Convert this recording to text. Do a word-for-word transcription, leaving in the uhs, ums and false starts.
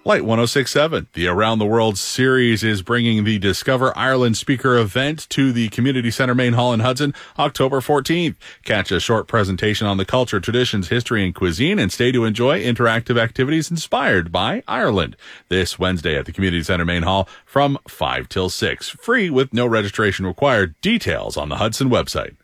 Light one oh six point seven, the Around the World series, is bringing the Discover Ireland speaker event to the Community Centre Main Hall in Hudson October fourteenth. Catch a short presentation on the culture, traditions, history, and cuisine, and stay to enjoy interactive activities inspired by Ireland. This Wednesday at the Community Centre Main Hall from five till six. Free with no registration required. Details on the Hudson website.